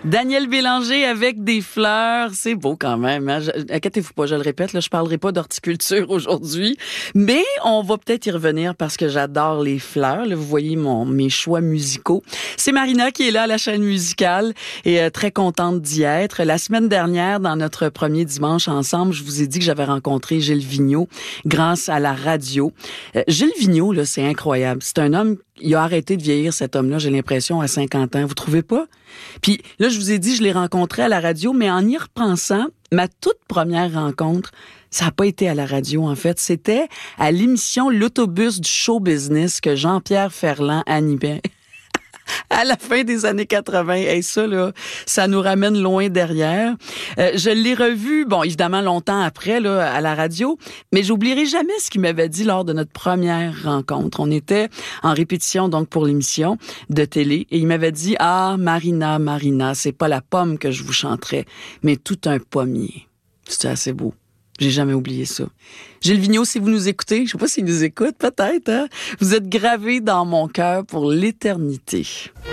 Daniel Bélanger avec des fleurs, c'est beau quand même. Hein? Inquiétez-vous pas, je le répète, là, je parlerai pas d'horticulture aujourd'hui, mais on va peut-être y revenir parce que j'adore les fleurs. Là, vous voyez mes choix musicaux. C'est Marina qui est là à la chaîne musicale et très contente d'y être. La semaine dernière, dans notre premier dimanche ensemble, je vous ai dit que j'avais rencontré Gilles Vigneault grâce à la radio. Gilles Vigneault, là, c'est incroyable. C'est un homme, il a arrêté de vieillir, cet homme-là, j'ai l'impression, à 50 ans. Vous trouvez pas? Puis là, je vous ai dit, je l'ai rencontré à la radio, mais en y repensant, ma toute première rencontre, ça n'a pas été à la radio, en fait. C'était à l'émission L'autobus du show business que Jean-Pierre Ferland animait. À la fin des années 80. Et ça, là, ça nous ramène loin derrière. Je l'ai revu, bon, évidemment, longtemps après, là, à la radio, mais j'oublierai jamais ce qu'il m'avait dit lors de notre première rencontre. On était en répétition, donc, pour l'émission de télé, et il m'avait dit, « Ah, Marina, c'est pas la pomme que je vous chanterais, mais tout un pommier. » C'était assez beau. J'ai jamais oublié ça. Gilles Vigneault, si vous nous écoutez, je sais pas s'il nous écoute, peut-être, hein? Vous êtes gravé dans mon cœur pour l'éternité.